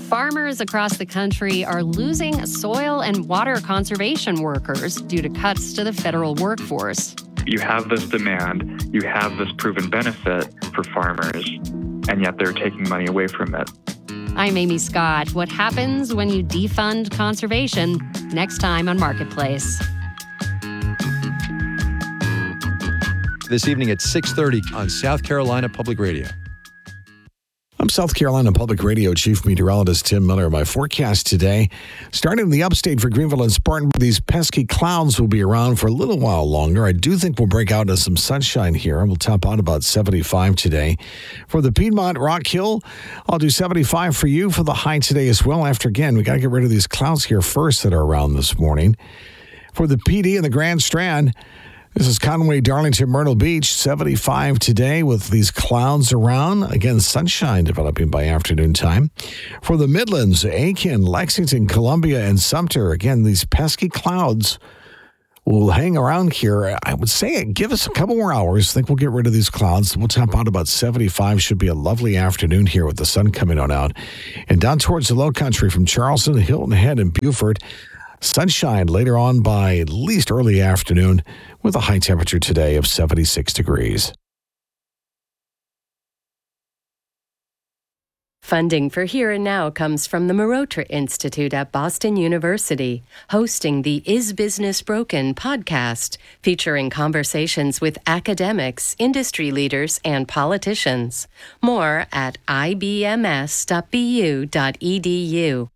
Farmers across the country are losing soil and water conservation workers due to cuts to the federal workforce. You have this demand, you have this proven benefit for farmers, and yet they're taking money away from it. I'm Amy Scott. What happens when you defund conservation? Next time on Marketplace. This evening at 6:30 on South Carolina Public Radio. I'm South Carolina Public Radio Chief Meteorologist Tim Miller. My forecast today, starting in the upstate for Greenville and Spartanburg, these pesky clouds will be around for a little while longer. I do think we'll break out into some sunshine here, and we'll top out about 75 today. For the Piedmont Rock Hill, I'll do 75 for you for the high today as well. After, again, we got to get rid of these clouds here first that are around this morning. For the PD and the Grand Strand, this is Conway, Darlington, Myrtle Beach, 75 today with these clouds around. Again, sunshine developing by afternoon time. For the Midlands, Aiken, Lexington, Columbia, and Sumter, again, these pesky clouds will hang around here. I would say give us a couple more hours. I think we'll get rid of these clouds. We'll top out about 75. Should be a lovely afternoon here with the sun coming on out. And down towards the low country from Charleston, Hilton Head, and Beaufort, sunshine later on by at least early afternoon with a high temperature today of 76 degrees. Funding for Here and Now comes from the Marotra Institute at Boston University, hosting the Is Business Broken podcast, featuring conversations with academics, industry leaders, and politicians. More at ibms.bu.edu.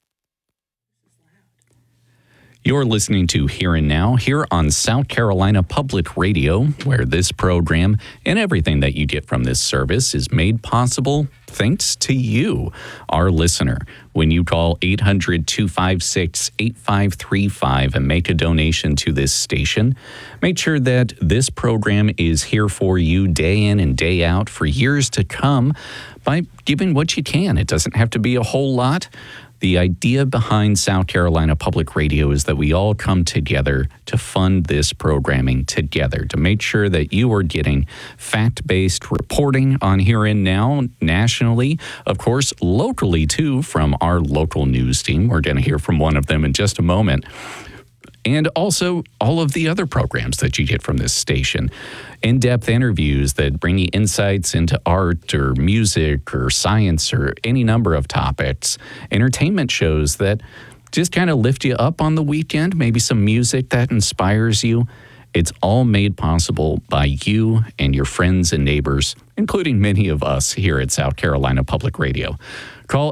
You're listening to Here and Now here on South Carolina Public Radio, where this program and everything that you get from this service is made possible thanks to you, our listener. When you call 800-256-8535 and make a donation to this station, make sure that this program is here for you day in and day out for years to come by giving what you can. It doesn't have to be a whole lot. The idea behind South Carolina Public Radio is that we all come together to fund this programming together, to make sure that you are getting fact-based reporting on Here and Now nationally, of course, locally too, from our local news team. We're going to hear from one of them in just a moment. And also all of the other programs that you get from this station. In-depth interviews that bring you insights into art or music or science or any number of topics. Entertainment shows that just kind of lift you up on the weekend. Maybe some music that inspires you. It's all made possible by you and your friends and neighbors, including many of us here at South Carolina Public Radio. Call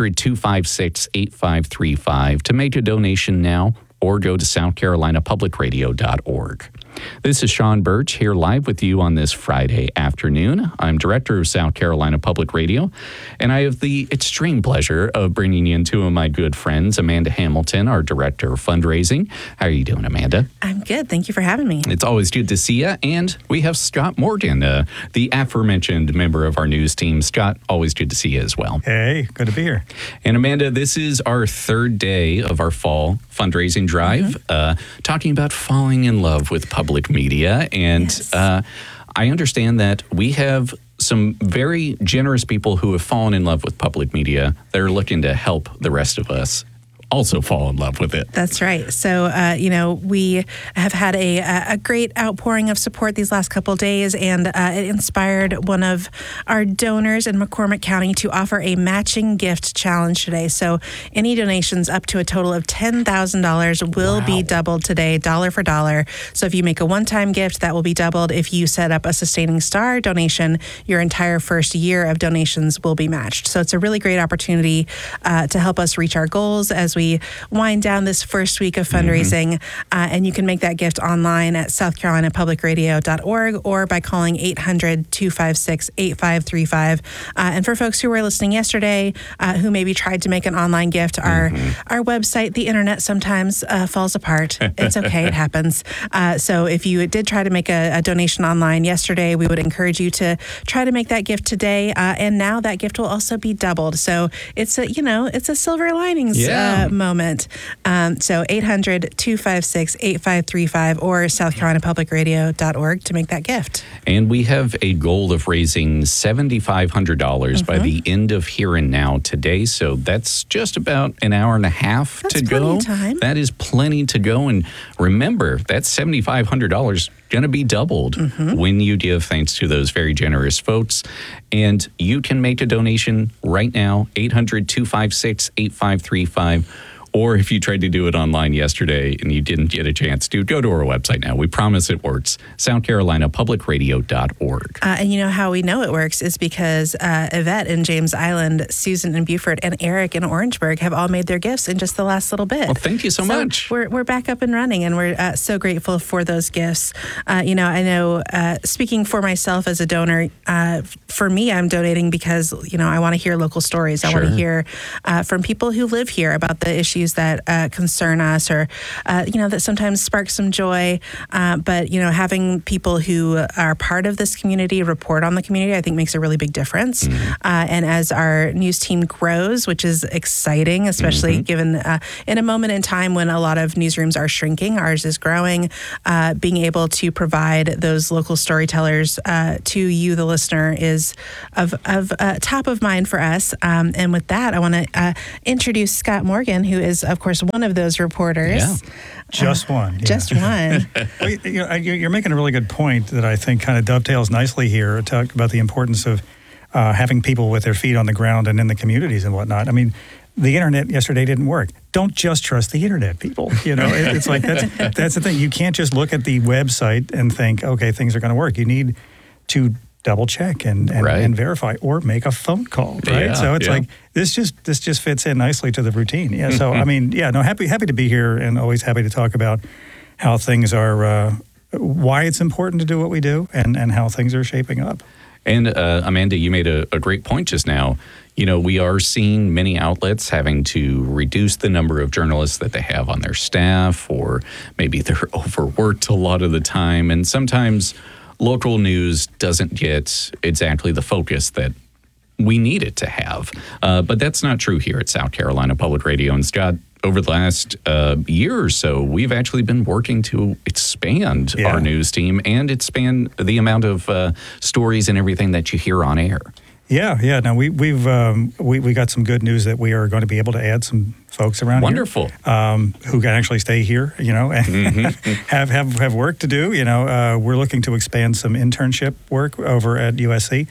800-256-8535 to make a donation now, or go to southcarolinapublicradio.org. This is Sean Birch here live with you on this Friday afternoon. I'm director of South Carolina Public Radio, and I have the extreme pleasure of bringing in two of my good friends, Amanda Hamilton, our director of fundraising. How are you doing, Amanda? I'm good. Thank you for having me. It's always good to see you. And we have Scott Morgan, the aforementioned member of our news team. Scott, always good to see you as well. Hey, good to be here. And Amanda, this is our third day of our fall fundraising drive, talking about falling in love with public media. And yes. I understand that we have some very generous people who have fallen in love with public media that are looking to help the rest of us also fall in love with it. That's right. So, we have had a great outpouring of support these last couple of days, and it inspired one of our donors in McCormick County to offer a matching gift challenge today. So any donations up to a total of $10,000 will be doubled today, dollar for dollar. So if you make a one-time gift, that will be doubled. If you set up a sustaining star donation, your entire first year of donations will be matched. So it's a really great opportunity to help us reach our goals as we wind down this first week of fundraising. And you can make that gift online at southcarolinapublicradio.org or by calling 800-256-8535. And for folks who were listening yesterday, who maybe tried to make an online gift, our website, the internet sometimes falls apart. It's okay. It happens. So if you did try to make a donation online yesterday, we would encourage you to try to make that gift today. And now that gift will also be doubled. So it's a silver linings moment. So 800-256-8535 or southcarolinapublicradio.org to make that gift. And we have a goal of raising $7,500 by the end of Here and Now today. So that's just about an hour and a half to go. Plenty of time. That is plenty to go. And remember, that's $7,500 going to be doubled when you give, thanks to those very generous folks. And you can make a donation right now, 800-256-8535. Or if you tried to do it online yesterday and you didn't get a chance to, go to our website now. We promise it works. SouthCarolinaPublicRadio.org. And you know how we know it works is because Yvette in James Island, Susan in Beaufort, and Eric in Orangeburg have all made their gifts in just the last little bit. Well, thank you so much. We're back up and running, and we're so grateful for those gifts. I know, speaking for myself as a donor, for me, I'm donating because, I want to hear local stories. I want to hear from people who live here about the issues that concern us or, that sometimes spark some joy. But, having people who are part of this community report on the community, I think makes a really big difference. And as our news team grows, which is exciting, especially given in a moment in time when a lot of newsrooms are shrinking, ours is growing, being able to provide those local storytellers to you, the listener, is of top of mind for us. And with that, I want to introduce Scott Morgan, who is, of course, one of those reporters. Yeah. Just one. Yeah. Just one. Well, you're making a really good point that I think kind of dovetails nicely here. Talk about the importance of having people with their feet on the ground and in the communities and whatnot. I mean, the internet yesterday didn't work. Don't just trust the internet, people. It's like that's the thing. You can't just look at the website and think, okay, things are going to work. You need to double check and verify or make a phone call, right? Yeah, so it's like this just fits in nicely to the routine. Yeah. So I mean, happy to be here and always happy to talk about how things are, why it's important to do what we do, and how things are shaping up. And Amanda, you made a great point just now. We are seeing many outlets having to reduce the number of journalists that they have on their staff, or maybe they're overworked a lot of the time, and sometimes local news doesn't get exactly the focus that we need it to have. But that's not true here at South Carolina Public Radio. And Scott, over the last year or so, we've actually been working to expand our news team and expand the amount of stories and everything that you hear on air. Yeah. Now we got some good news that we are going to be able to add some folks around Wonderful. Here, who can actually stay here, and have work to do. We're looking to expand some internship work over at USC.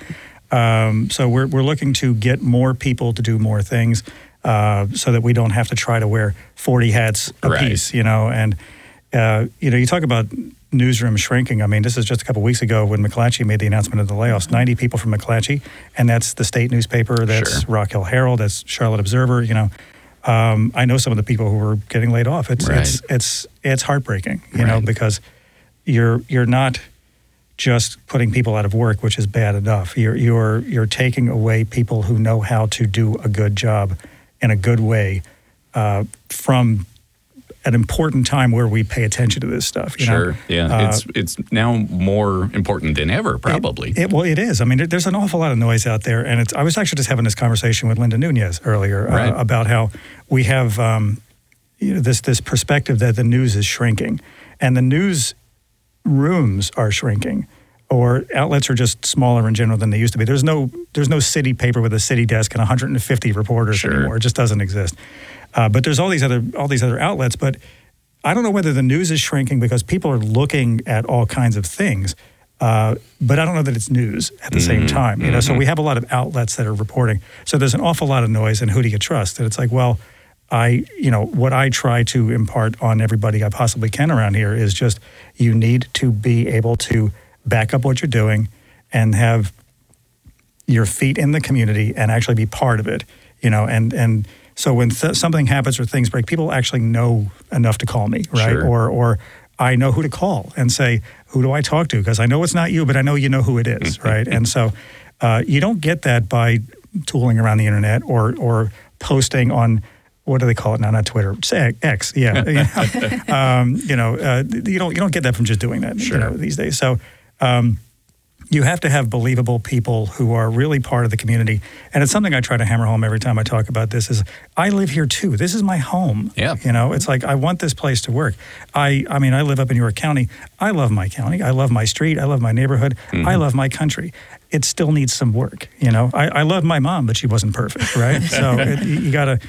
So we're looking to get more people to do more things, so that we don't have to try to wear 40 hats a piece. And you talk about newsroom shrinking. I mean, this is just a couple weeks ago when McClatchy made the announcement of the layoffs. 90 people from McClatchy, and that's the state newspaper. That's Rock Hill Herald. That's Charlotte Observer. I know some of the people who were getting laid off. It's heartbreaking. Because you're not just putting people out of work, which is bad enough. You're taking away people who know how to do a good job in a good way from an important time where we pay attention to this stuff. It's now more important than ever, probably. It is. I mean, there's an awful lot of noise out there, and I was actually just having this conversation with Linda Nunez earlier about how we have this perspective that the news is shrinking, and the news rooms are shrinking, or outlets are just smaller in general than they used to be. There's no city paper with a city desk and 150 reporters anymore. It just doesn't exist. But there's all these other outlets. But I don't know whether the news is shrinking because people are looking at all kinds of things. But I don't know that it's news at the same time. So we have a lot of outlets that are reporting. So there's an awful lot of noise, and who do you trust? And it's like, well, what I try to impart on everybody I possibly can around here is just you need to be able to back up what you're doing and have your feet in the community and actually be part of it. And so when something happens or things break, people actually know enough to call me, right? Or I know who to call and say, who do I talk to? Because I know it's not you, but I know you know who it is, right? And so you don't get that by tooling around the internet or posting on, what do they call it now? Not Twitter, X. Yeah, you don't get that from just doing that these days. So you have to have believable people who are really part of the community. And it's something I try to hammer home every time I talk about this is I live here too. This is my home. Yeah. It's like I want this place to work. I live up in York County. I love my county. I love my street. I love my neighborhood. I love my country. It still needs some work. I love my mom, but she wasn't perfect, right? So you gotta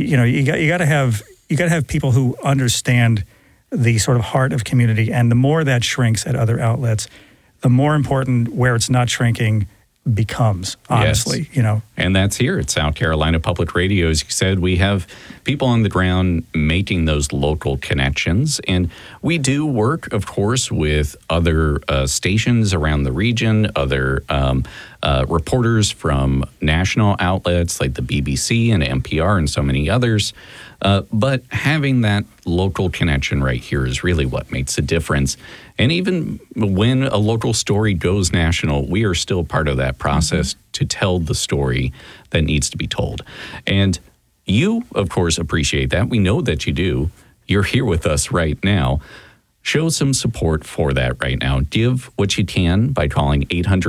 have people who understand the sort of heart of community. And the more that shrinks at other outlets, the more important where it's not shrinking becomes, honestly, Yes. And that's here at South Carolina Public Radio. As you said, we have people on the ground making those local connections. And we do work, of course, with other stations around the region, other reporters from national outlets like the BBC and NPR and so many others. But having that local connection right here is really what makes a difference. And even when a local story goes national, we are still part of that process to tell the story that needs to be told. And you, of course, appreciate that. We know that you do. You're here with us right now. Show some support for that right now. Give what you can by calling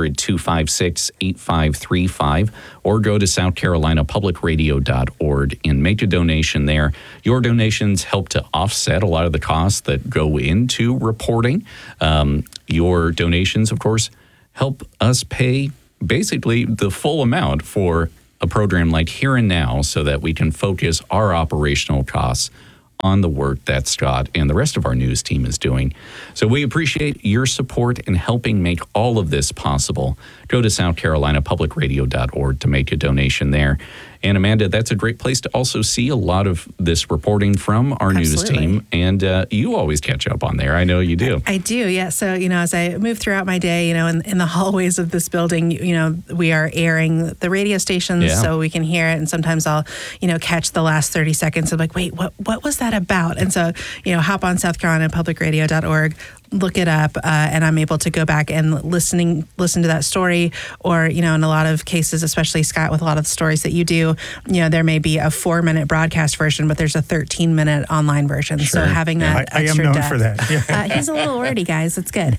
800-256-8535 or go to southcarolinapublicradio.org and make a donation there. Your donations help to offset a lot of the costs that go into reporting. Your donations, of course, help us pay basically the full amount for a program like Here and Now so that we can focus our operational costs on the work that Scott and the rest of our news team is doing. So we appreciate your support in helping make all of this possible. Go to southcarolinapublicradio.org to make a donation there. And Amanda, that's a great place to also see a lot of this reporting from our news team. And you always catch up on there. I know you do. I do, yeah. So, as I move throughout my day, in the hallways of this building, we are airing the radio stations so we can hear it. And sometimes I'll, catch the last 30 seconds of like, wait, what was that about? And so, hop on southcarolinapublicradio.org, look it up, and I'm able to go back and listen to that story. Or, in a lot of cases, especially Scott, with a lot of the stories that you do, there may be a 4-minute broadcast version, but there's a 13-minute online version. Sure. So having that I am extra known depth, for that. Yeah. He's a little wordy, guys. It's good.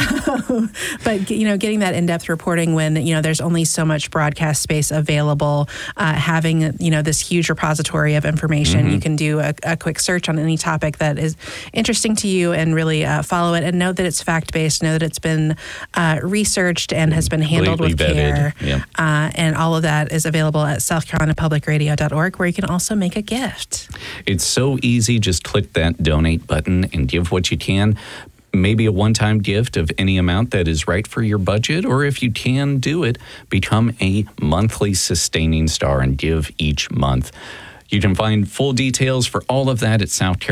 But, getting that in-depth reporting when, there's only so much broadcast space available, having, this huge repository of information, you can do a quick search on any topic that is interesting to you and really follow it and know that it's fact-based, know that it's been researched and has been handled with care. Yeah. And all of that is available at southcarolinapublicradio.org, where you can also make a gift. It's so easy. Just click that donate button and give what you can. Maybe a one-time gift of any amount that is right for your budget, or if you can do it, become a monthly sustaining star and give each month. You can find full details for all of that at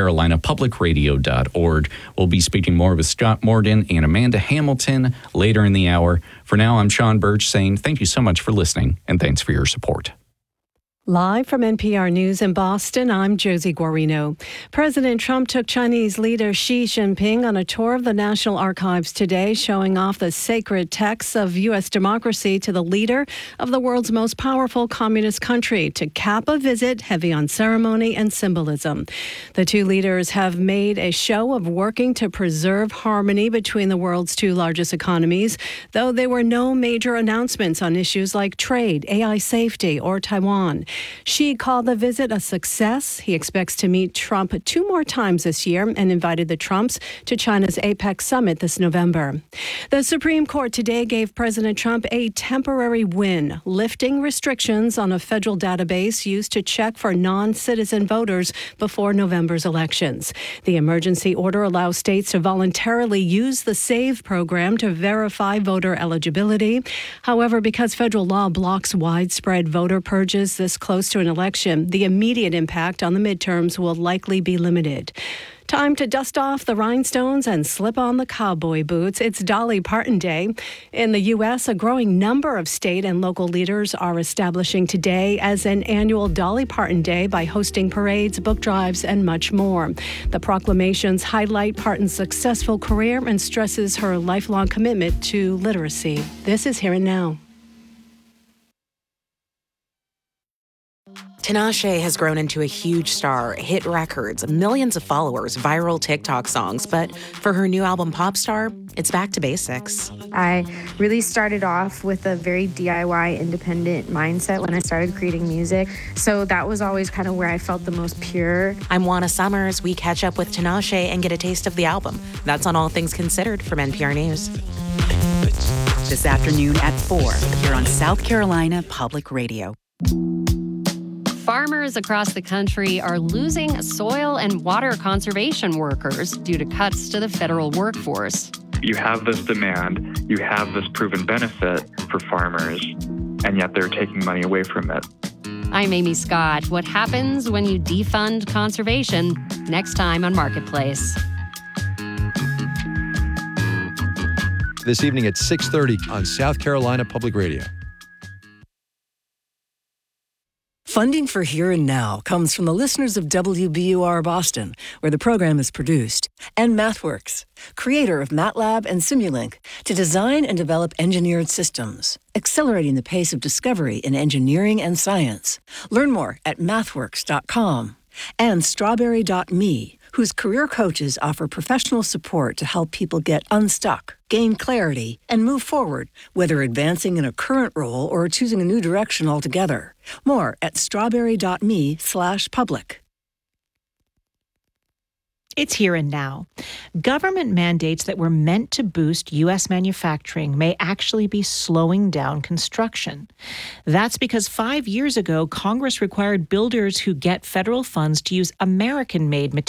southcarolinapublicradio.org. We'll be speaking more with Scott Morgan and Amanda Hamilton later in the hour. For now, I'm Sean Birch saying thank you so much for listening and thanks for your support. Live from NPR News in Boston, I'm Josie Guarino. President Trump took Chinese leader Xi Jinping on a tour of the National Archives today, showing off the sacred texts of U.S. democracy to the leader of the world's most powerful communist country to cap a visit heavy on ceremony and symbolism. The two leaders have made a show of working to preserve harmony between the world's two largest economies, though there were no major announcements on issues like trade, AI safety, or Taiwan. Xi called the visit a success. He expects to meet Trump 2 more times this year and invited the Trumps to China's APEC summit this November. The Supreme Court today gave President Trump a temporary win, lifting restrictions on a federal database used to check for non-citizen voters before November's elections. The emergency order allows states to voluntarily use the SAVE program to verify voter eligibility. However, because federal law blocks widespread voter purges this close to an election, the immediate impact on the midterms will likely be limited. Time to dust off the rhinestones and slip on the cowboy boots. It's Dolly Parton Day. In the U.S., a growing number of state and local leaders are establishing today as an annual Dolly Parton Day by hosting parades, book drives, and much more. The proclamations highlight Parton's successful career and stresses her lifelong commitment to literacy. This is Here and Now. Tinashe has grown into a huge star, hit records, millions of followers, viral TikTok songs, but for her new album Popstar, it's back to basics. I really started off with a very DIY independent mindset when I started creating music, so that was always kind of where I felt the most pure. I'm Juana Summers. We catch up with Tinashe and get a taste of the album. That's on All Things Considered from NPR News. This afternoon at 4 here on South Carolina Public Radio. Farmers across the country are losing soil and water conservation workers due to cuts to the federal workforce. You have this demand, you have this proven benefit for farmers, and yet they're taking money away from it. I'm Amy Scott. What happens when you defund conservation? Next time on Marketplace. This evening at 6:30 on South Carolina Public Radio. Funding for Here and Now comes from the listeners of WBUR Boston, where the program is produced, and MathWorks, creator of MATLAB and Simulink, to design and develop engineered systems, accelerating the pace of discovery in engineering and science. Learn more at mathworks.com. And Strawberry.me, whose career coaches offer professional support to help people get unstuck, gain clarity, and move forward, whether advancing in a current role or choosing a new direction altogether. More at strawberry.me/public. It's here and now. Government mandates that were meant to boost U.S. manufacturing may actually be slowing down construction. That's because 5 years ago, Congress required builders who get federal funds to use American-made materials